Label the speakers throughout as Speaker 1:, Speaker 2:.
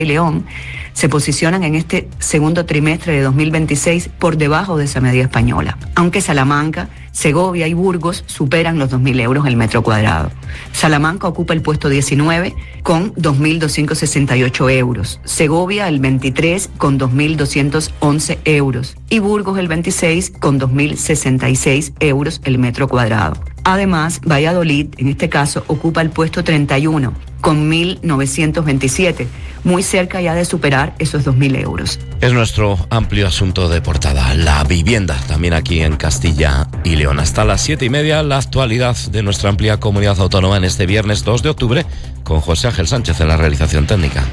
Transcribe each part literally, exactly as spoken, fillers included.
Speaker 1: y León se posicionan en este segundo trimestre de dos mil veintiséis por debajo de esa media española, aunque Salamanca, Segovia y Burgos superan los dos mil euros el metro cuadrado. Salamanca ocupa el puesto diecinueve con dos mil doscientos sesenta y ocho euros, Segovia el veintitrés con dos mil doscientos once euros y Burgos el veintiséis con dos mil sesenta y seis euros el metro cuadrado. Además, Valladolid, en este caso, ocupa el puesto treinta y uno con mil novecientos veintisiete, muy cerca ya de superar esos dos mil euros.
Speaker 2: Es nuestro amplio asunto de portada, la vivienda, también aquí en Castilla y León. Hasta las siete y media, la actualidad de nuestra amplia comunidad autónoma en este viernes dos de octubre, con José Ángel Sánchez en la realización técnica.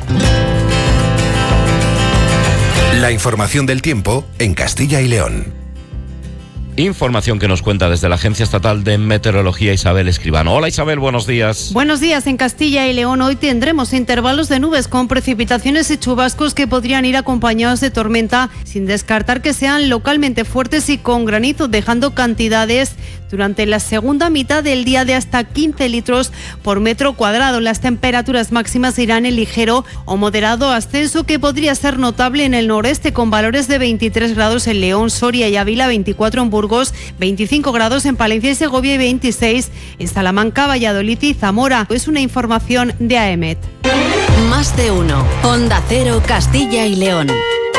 Speaker 3: La información del tiempo en Castilla y León.
Speaker 2: Información que nos cuenta desde la Agencia Estatal de Meteorología Isabel Escribano. Hola Isabel, buenos días.
Speaker 4: Buenos días. En Castilla y León hoy tendremos intervalos de nubes con precipitaciones y chubascos que podrían ir acompañados de tormenta, sin descartar que sean localmente fuertes y con granizo, dejando cantidades durante la segunda mitad del día de hasta quince litros por metro cuadrado. Las temperaturas máximas irán en ligero o moderado ascenso, que podría ser notable en el noreste, con valores de veintitrés grados en León, Soria y Ávila, veinticuatro en Burgos, veinticinco grados en Palencia y Segovia y veintiséis en Salamanca, Valladolid y Zamora. Es una información de A E M E T.
Speaker 5: Más de uno. Onda Cero, Castilla y León.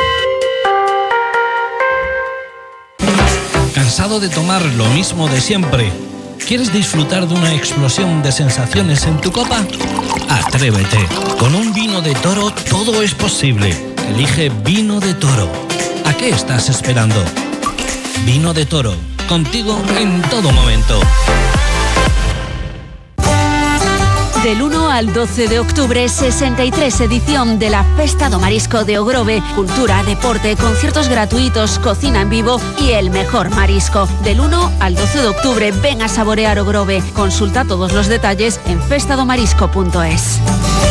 Speaker 6: ¿Cansado de tomar lo mismo de siempre? ¿Quieres disfrutar de una explosión de sensaciones en tu copa? Atrévete. Con un vino de Toro todo es posible. Elige Vino de Toro. ¿A qué estás esperando? Vino de Toro, contigo en todo momento.
Speaker 5: Del uno al doce de octubre, sesenta y tres edición de la Festa do Marisco de Ogrove. Cultura, deporte, conciertos gratuitos, cocina en vivo y el mejor marisco. Del uno al doce de octubre, ven a saborear Ogrove. Consulta todos los detalles en festa do marisco punto es.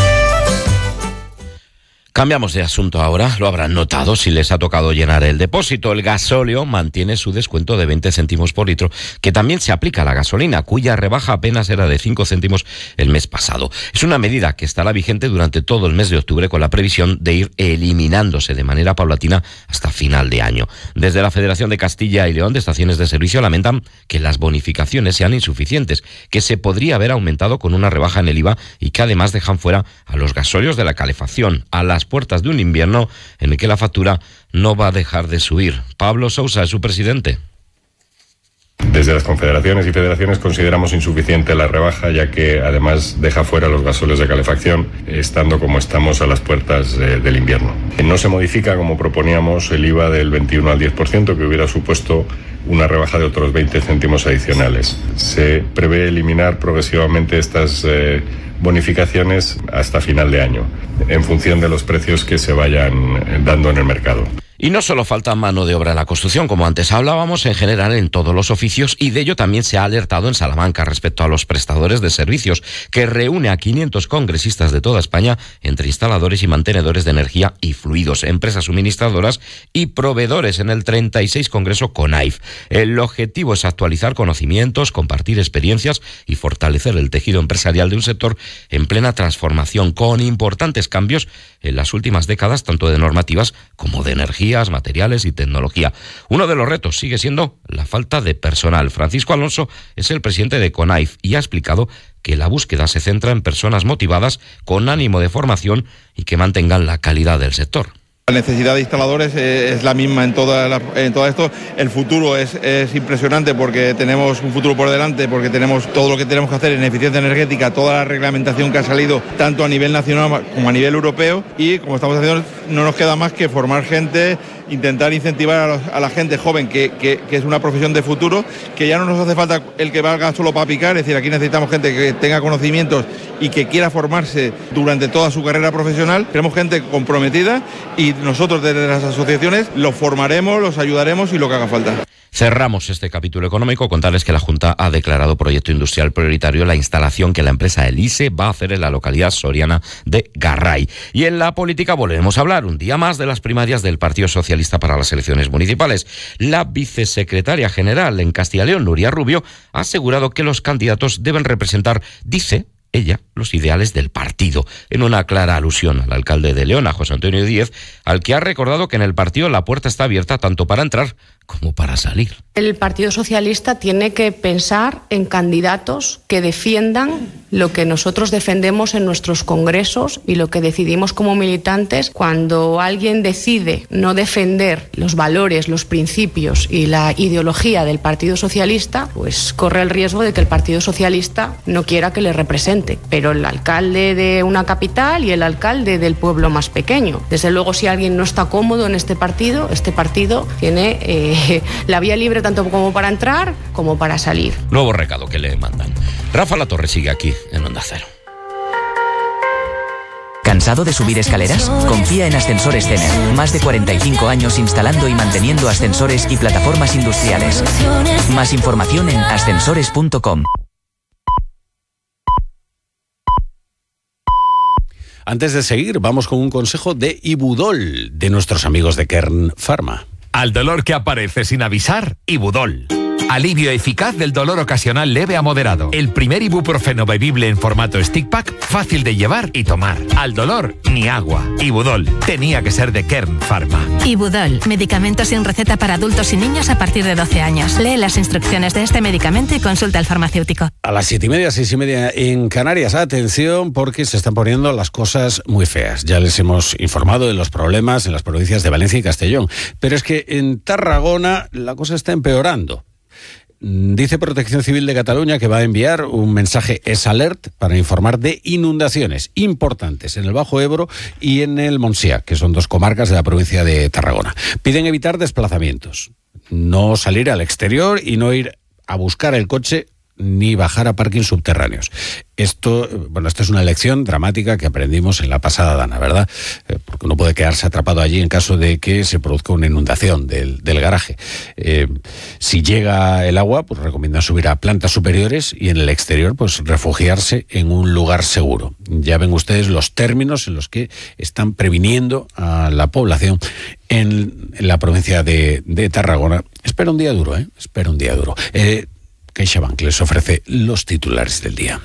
Speaker 2: Cambiamos de asunto ahora, lo habrán notado si les ha tocado llenar el depósito. El gasóleo mantiene su descuento de veinte céntimos por litro, que también se aplica a la gasolina, cuya rebaja apenas era de cinco céntimos el mes pasado. Es una medida que estará vigente durante todo el mes de octubre, con la previsión de ir eliminándose de manera paulatina hasta final de año. Desde la Federación de Castilla y León de Estaciones de Servicio lamentan que las bonificaciones sean insuficientes, que se podría haber aumentado con una rebaja en el I V A y que además dejan fuera a los gasóleos de la calefacción, a las puertas de un invierno en el que la factura no va a dejar de subir. Pablo Sousa es su presidente.
Speaker 7: Desde las confederaciones y federaciones consideramos insuficiente la rebaja, ya que además deja fuera los gasóleos de calefacción, estando como estamos a las puertas eh, del invierno. No se modifica, como proponíamos, el I V A del veintiuno al diez por ciento, que hubiera supuesto una rebaja de otros veinte céntimos adicionales. Se prevé eliminar progresivamente estas eh, bonificaciones hasta final de año, en función de los precios que se vayan dando en el mercado.
Speaker 2: Y no solo falta mano de obra en la construcción, como antes hablábamos, en general en todos los oficios, y de ello también se ha alertado en Salamanca respecto a los prestadores de servicios, que reúne a quinientos congresistas de toda España, entre instaladores y mantenedores de energía y fluidos, empresas suministradoras y proveedores, en el treinta y seis Congreso CONAIF. El objetivo es actualizar conocimientos, compartir experiencias y fortalecer el tejido empresarial de un sector en plena transformación, con importantes cambios en las últimas décadas, tanto de normativas como de energía, materiales y tecnología. Uno de los retos sigue siendo la falta de personal. Francisco Alonso es el presidente de CONAIF y ha explicado que la búsqueda se centra en personas motivadas, con ánimo de formación y que mantengan la calidad del sector.
Speaker 8: La necesidad de instaladores es la misma en, toda la, en todo esto. El futuro es, es impresionante, porque tenemos un futuro por delante, porque tenemos todo lo que tenemos que hacer en eficiencia energética, toda la reglamentación que ha salido tanto a nivel nacional como a nivel europeo, y como estamos haciendo no nos queda más que formar gente, intentar incentivar a, los, a la gente joven, que, que, que es una profesión de futuro, que ya no nos hace falta el que valga solo para picar, es decir, aquí necesitamos gente que tenga conocimientos y que quiera formarse durante toda su carrera profesional. Queremos gente comprometida y nosotros desde las asociaciones los formaremos, los ayudaremos y lo que haga falta.
Speaker 2: Cerramos este capítulo económico. Contarles que la Junta ha declarado proyecto industrial prioritario la instalación que la empresa Elise va a hacer en la localidad soriana de Garray. Y en la política volvemos a hablar un día más de las primarias del Partido Socialista para las elecciones municipales. La vicesecretaria general en Castilla y León, Nuria Rubio, ha asegurado que los candidatos deben representar, dice ella, los ideales del partido, en una clara alusión al alcalde de León, a José Antonio Díez, al que ha recordado que en el partido la puerta está abierta tanto para entrar como para salir.
Speaker 9: El Partido Socialista tiene que pensar en candidatos que defiendan lo que nosotros defendemos en nuestros congresos y lo que decidimos como militantes. Cuando alguien decide no defender los valores, los principios y la ideología del Partido Socialista, pues corre el riesgo de que el Partido Socialista no quiera que le represente. Pero el alcalde de una capital y el alcalde del pueblo más pequeño. Desde luego, si alguien no está cómodo en este partido, este partido tiene eh, la vía libre tanto como para entrar como para salir.
Speaker 2: Nuevo recado que le mandan. Rafa Latorre sigue aquí en Onda Cero.
Speaker 10: ¿Cansado de subir escaleras? Confía en Ascensores Cener. Más de cuarenta y cinco años instalando y manteniendo ascensores y plataformas industriales. Más información en ascensores punto com.
Speaker 11: Antes de seguir, vamos con un consejo de Ibudol, de nuestros amigos de Kern Pharma.
Speaker 12: Al dolor que aparece sin avisar, Ibudol. Alivio eficaz del dolor ocasional leve a moderado. El primer ibuprofeno bebible en formato stick pack, fácil de llevar y tomar. Al dolor, ni agua. Ibudol. Tenía que ser de Kern Pharma.
Speaker 13: Ibudol. Medicamento sin receta para adultos y niños a partir de doce años. Lee las instrucciones de este medicamento y consulta al farmacéutico.
Speaker 11: A las siete y media, seis y media en Canarias. Atención, porque se están poniendo las cosas muy feas. Ya les hemos informado de los problemas en las provincias de Valencia y Castellón. Pero es que en Tarragona la cosa está empeorando. Dice Protección Civil de Cataluña que va a enviar un mensaje S-Alert para informar de inundaciones importantes en el Bajo Ebro y en el Montsià, que son dos comarcas de la provincia de Tarragona. Piden evitar desplazamientos, no salir al exterior y no ir a buscar el coche ni bajar a parkings subterráneos. Esto, bueno, esta es una lección dramática que aprendimos en la pasada dana, ¿verdad? Eh, porque uno puede quedarse atrapado allí en caso de que se produzca una inundación del, del garaje. Eh, si llega el agua, pues recomiendan subir a plantas superiores y en el exterior, pues refugiarse en un lugar seguro. Ya ven ustedes los términos en los que están previniendo a la población en, en la provincia de, de Tarragona. Espera un día duro, ¿eh? Espera un día duro. Eh, CaixaBank les ofrece los titulares del día.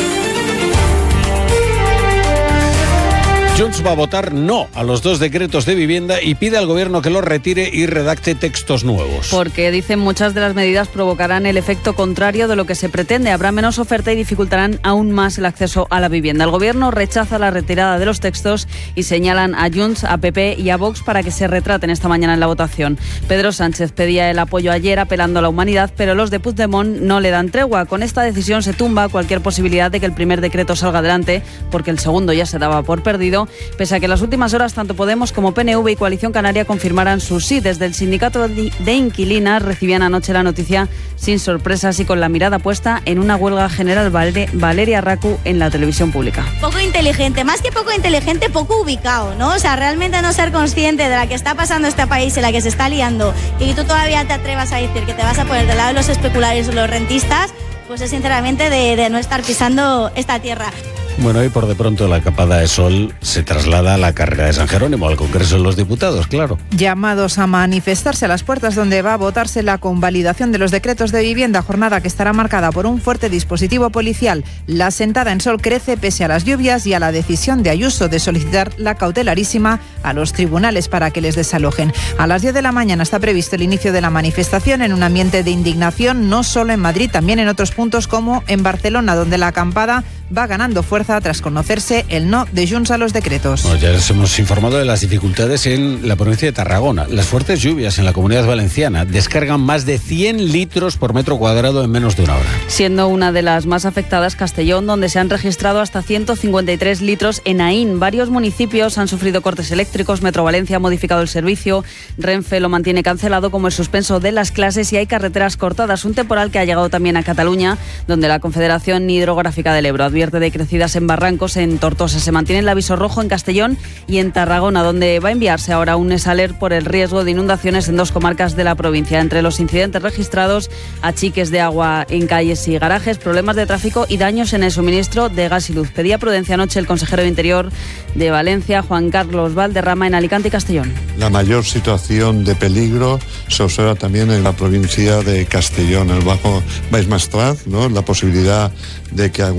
Speaker 11: Junts va a votar no a los dos decretos de vivienda y pide al gobierno que los retire y redacte textos nuevos.
Speaker 14: Porque, dicen, muchas de las medidas provocarán el efecto contrario de lo que se pretende. Habrá menos oferta y dificultarán aún más el acceso a la vivienda. El gobierno rechaza la retirada de los textos y señalan a Junts, a P P y a Vox para que se retraten esta mañana en la votación. Pedro Sánchez pedía el apoyo ayer apelando a la humanidad, pero los de Puigdemont no le dan tregua. Con esta decisión se tumba cualquier posibilidad de que el primer decreto salga adelante, porque el segundo ya se daba por perdido, pese a que en las últimas horas tanto Podemos como P N V y Coalición Canaria confirmaran su sí. Desde el sindicato de inquilinas recibían anoche la noticia sin sorpresas y con la mirada puesta en una huelga general. Valeria Racu en la televisión pública.
Speaker 15: Poco inteligente, más que poco inteligente, poco ubicado, ¿no? O sea, realmente no ser consciente de la que está pasando este país, en la que se está liando, y tú todavía te atrevas a decir que te vas a poner del lado de los especuladores o los rentistas, pues es sinceramente de, de no estar pisando esta tierra.
Speaker 11: Bueno, y por de pronto la capada de sol se traslada a la carrera de San Jerónimo, al Congreso de los Diputados, claro.
Speaker 16: Llamados a manifestarse a las puertas donde va a votarse la convalidación de los decretos de vivienda, jornada que estará marcada por un fuerte dispositivo policial. La sentada en sol crece pese a las lluvias y a la decisión de Ayuso de solicitar la cautelarísima a los tribunales para que les desalojen. A las diez de la mañana está previsto el inicio de la manifestación en un ambiente de indignación, no solo en Madrid, también en otros puntos como en Barcelona, donde la acampada va ganando fuerza tras conocerse el no de Junts a los decretos.
Speaker 11: Bueno, ya les hemos informado de las dificultades en la provincia de Tarragona. Las fuertes lluvias en la Comunidad Valenciana descargan más de cien litros por metro cuadrado en menos de una hora.
Speaker 14: Siendo una de las más afectadas Castellón, donde se han registrado hasta ciento cincuenta y tres litros en Aín. Varios municipios han sufrido cortes eléctricos, Metro Valencia ha modificado el servicio, Renfe lo mantiene cancelado, como el suspenso de las clases, y hay carreteras cortadas. Un temporal que ha llegado también a Cataluña, donde la Confederación Hidrográfica del Ebro advierte de crecidas en barrancos. En Tortosa se mantiene el aviso rojo, en Castellón y en Tarragona, donde va a enviarse ahora un S-Alert por el riesgo de inundaciones en dos comarcas de la provincia. Entre los incidentes registrados, achiques de agua en calles y garajes, problemas de tráfico y daños en el suministro de gas y luz. Pedía prudencia anoche el consejero de Interior de Valencia, Juan Carlos Valderrama, en Alicante y Castellón.
Speaker 17: La mayor situación de peligro se observa también en la provincia de Castellón, el Bajo Baix Maestrat, ¿no? La posibilidad de que algún cauce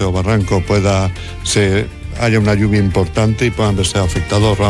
Speaker 17: o barranco pueda ser, haya una lluvia importante y puedan verse afectados ramos